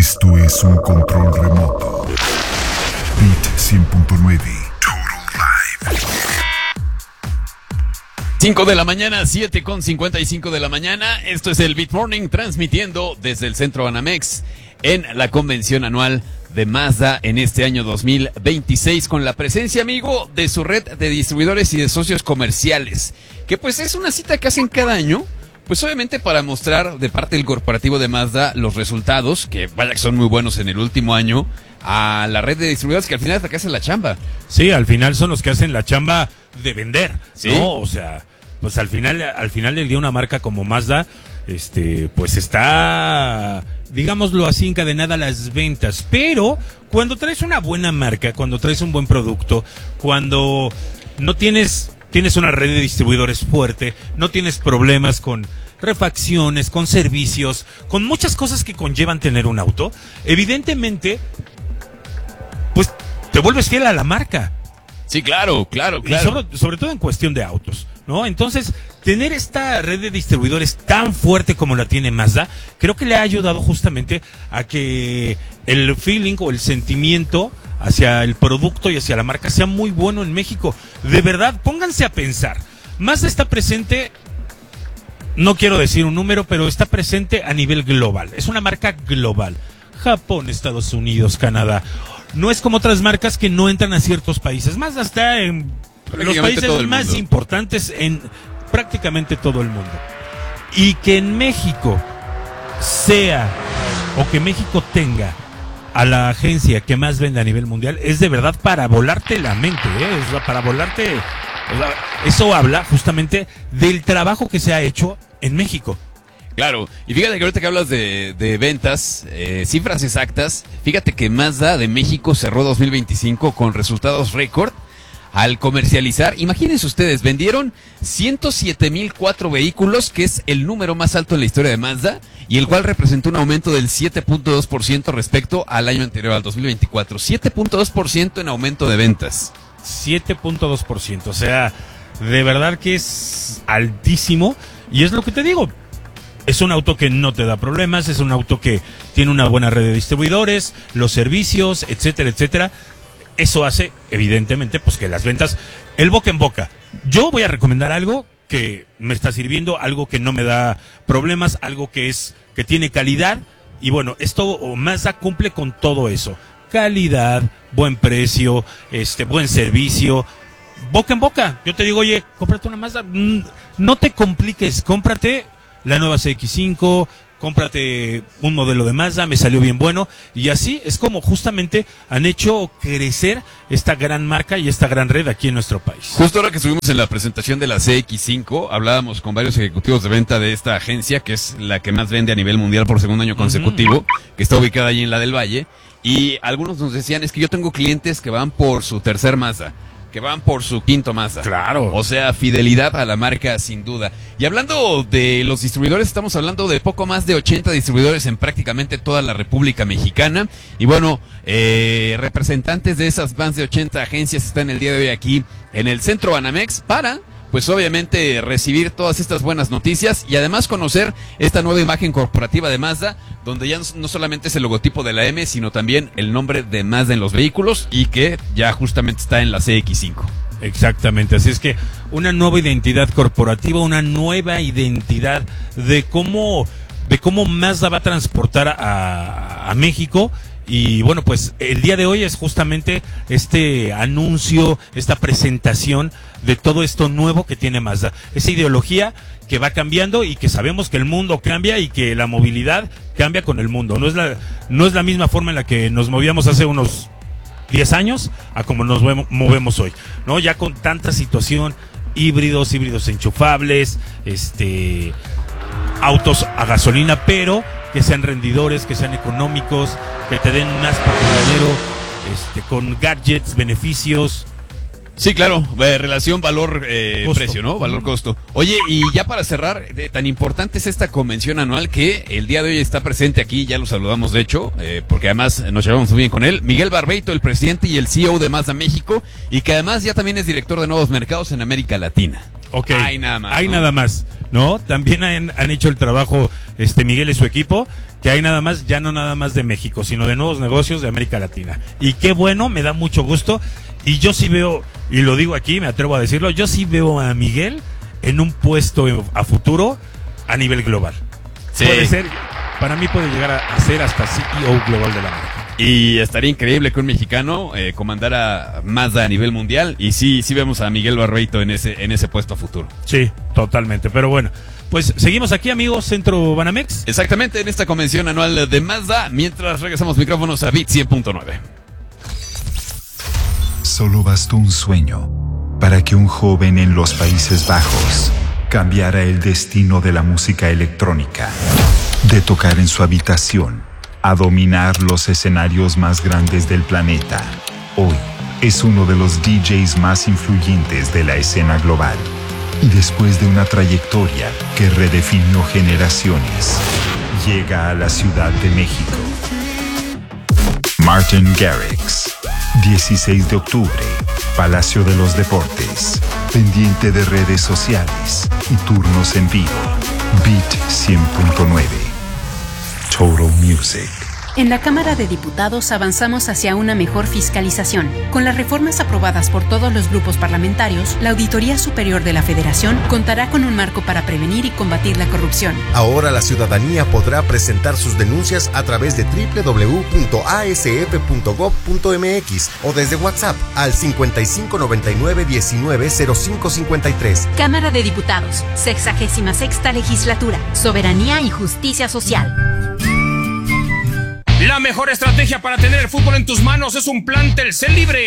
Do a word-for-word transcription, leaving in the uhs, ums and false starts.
Esto es un control remoto. Beat cien punto nueve. Total Live. cinco de la mañana, siete con cincuenta y cinco de la mañana. Esto es el Beat Morning, transmitiendo desde el Centro Banamex en la convención anual de Mazda en este año dos mil veintiséis, con la presencia, amigo, de su red de distribuidores y de socios comerciales, que pues es una cita que hacen cada año, pues obviamente para mostrar de parte del corporativo de Mazda los resultados, que vaya que son muy buenos en el último año, a la red de distribuidores que al final es la que hace la chamba. Sí, al final son los que hacen la chamba de vender, ¿sí? ¿no? O sea, pues al final, al final del día una marca como Mazda, este, pues está, digámoslo así, encadenada a las ventas. Pero cuando traes una buena marca, cuando traes un buen producto, cuando no tienes, tienes una red de distribuidores fuerte, no tienes problemas con refacciones, con servicios, con muchas cosas que conllevan tener un auto, evidentemente, pues te vuelves fiel a la marca. Sí, claro, claro, claro. Y sobre, sobre todo en cuestión de autos, ¿no? Entonces, tener esta red de distribuidores tan fuerte como la tiene Mazda, creo que le ha ayudado justamente a que el feeling o el sentimiento hacia el producto y hacia la marca sea muy bueno en México. De verdad, pónganse a pensar. Mazda está presente, no quiero decir un número, pero está presente a nivel global. Es una marca global. Japón, Estados Unidos, Canadá. No es como otras marcas que no entran a ciertos países. Mazda está en los países más mundo. importantes en prácticamente todo el mundo. Y que en México sea, o que México tenga a la agencia que más vende a nivel mundial, es de verdad para volarte la mente, ¿eh? O sea, para volarte... O sea, eso habla justamente del trabajo que se ha hecho en México. Claro, y fíjate que ahorita que hablas de, de ventas, eh, cifras exactas, fíjate que Mazda de México cerró dos mil veinticinco con resultados récord al comercializar. Imagínense ustedes, vendieron ciento siete mil cuatro vehículos, que es el número más alto en la historia de Mazda, y el cual representó un aumento del siete punto dos por ciento respecto al año anterior, al dos mil veinticuatro. siete punto dos por ciento en aumento de ventas. siete punto dos por ciento, o sea, de verdad que es altísimo, y es lo que te digo. Es un auto que no te da problemas, es un auto que tiene una buena red de distribuidores, los servicios, etcétera, etcétera. Eso hace, evidentemente, pues que las ventas, el boca en boca. Yo voy a recomendar algo que me está sirviendo, algo que no me da problemas, algo que es, que tiene calidad, y bueno, esto Mazda cumple con todo eso. Calidad, buen precio, este, buen servicio, boca en boca. Yo te digo, oye, cómprate una Mazda, no te compliques, cómprate la nueva C X cinco, cómprate un modelo de Mazda, me salió bien bueno, y así es como justamente han hecho crecer esta gran marca y esta gran red aquí en nuestro país. Justo ahora que estuvimos en la presentación de la C X cinco, hablábamos con varios ejecutivos de venta de esta agencia, que es la que más vende a nivel mundial por segundo año consecutivo, uh-huh. que está ubicada allí en la del Valle, y algunos nos decían, es que yo tengo clientes que van por su tercer Mazda, que van por su quinto Mazda. Claro. O sea, fidelidad a la marca sin duda. Y hablando de los distribuidores, estamos hablando de poco más de ochenta distribuidores en prácticamente toda la República Mexicana. Y bueno, eh, representantes de esas más de ochenta agencias están el día de hoy aquí en el Centro Banamex para, pues obviamente, recibir todas estas buenas noticias y además conocer esta nueva imagen corporativa de Mazda, donde ya no solamente es el logotipo de la M, sino también el nombre de Mazda en los vehículos, y que ya justamente está en la C X cinco. Exactamente, así es que una nueva identidad corporativa, una nueva identidad de cómo, de cómo Mazda va a transportar a, a México. Y bueno, pues el día de hoy es justamente este anuncio, esta presentación de todo esto nuevo que tiene Mazda. Esa ideología que va cambiando y que sabemos que el mundo cambia y que la movilidad cambia con el mundo. No es la, no es la misma forma en la que nos movíamos hace unos diez años a como nos movemos hoy, ¿no? Ya con tanta situación, híbridos, híbridos enchufables, este, autos a gasolina, pero que sean rendidores, que sean económicos, que te den más para tu dinero, este, con gadgets, beneficios. Sí, claro, eh, relación valor-precio, eh, ¿no? Valor-costo. Oye, y ya para cerrar, eh, tan importante es esta convención anual que el día de hoy está presente aquí, ya lo saludamos de hecho, eh, porque además nos llevamos muy bien con él, Miguel Barbeito, el presidente y el C E O de Mazda México, y que además ya también es director de nuevos mercados en América Latina. Ok, hay nada más. Hay ¿no? nada más, ¿no? También han, han hecho el trabajo este Miguel y su equipo, que hay nada más, ya no nada más de México, sino de nuevos negocios de América Latina. Y qué bueno, me da mucho gusto. Y yo sí veo, y lo digo aquí, me atrevo a decirlo, yo sí veo a Miguel en un puesto a futuro a nivel global. Sí. Puede ser, para mí puede llegar a, a ser hasta C E O global de la marca. Y estaría increíble que un mexicano eh, comandara Mazda a nivel mundial. Y sí, sí vemos a Miguel Barreito en ese, en ese puesto a futuro. Sí, totalmente. Pero bueno, pues seguimos aquí, amigos, Centro Banamex. Exactamente, en esta convención anual de Mazda, mientras regresamos micrófonos a Beat cien punto nueve. Solo bastó un sueño para que un joven en los Países Bajos cambiara el destino de la música electrónica, de tocar en su habitación a dominar los escenarios más grandes del planeta. Hoy es uno de los D Js más influyentes de la escena global. Y después de una trayectoria que redefinió generaciones, llega a la Ciudad de México. Martin Garrix, dieciséis de octubre, Palacio de los Deportes, pendiente de redes sociales y turnos en vivo. Beat cien punto nueve. Total Music. En la Cámara de Diputados avanzamos hacia una mejor fiscalización. Con las reformas aprobadas por todos los grupos parlamentarios, la Auditoría Superior de la Federación contará con un marco para prevenir y combatir la corrupción. Ahora la ciudadanía podrá presentar sus denuncias a través de doble u doble u doble u punto a s f punto gob punto m x o desde WhatsApp al cincuenta y cinco noventa y nueve diecinueve cero cinco cincuenta y tres. Cámara de Diputados, sexagésima sexta legislatura, soberanía y justicia social. La mejor estrategia para tener el fútbol en tus manos es un plan Telcel Libre.